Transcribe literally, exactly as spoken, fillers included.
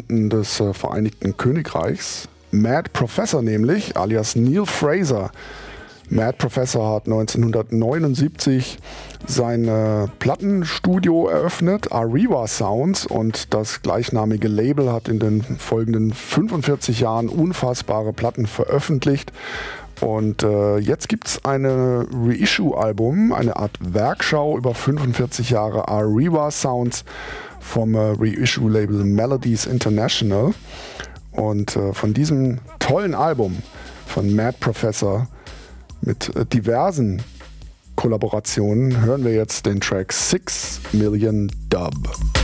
Produzenten des äh, Vereinigten Königreichs. Mad Professor nämlich, alias Neil Fraser. Mad Professor hat neunzehnhundertneunundsiebzig sein äh, Plattenstudio eröffnet, Arriva Sounds, und das gleichnamige Label hat in den folgenden fünfundvierzig Jahren unfassbare Platten veröffentlicht. Und äh, jetzt gibt es eine Reissue-Album, eine Art Werkschau über fünfundvierzig Jahre Arriva Sounds vom äh, Reissue-Label Melodies International. Und äh, von diesem tollen Album von Mad Professor mit äh, diversen Kollaborationen hören wir jetzt den Track Six Million Dub.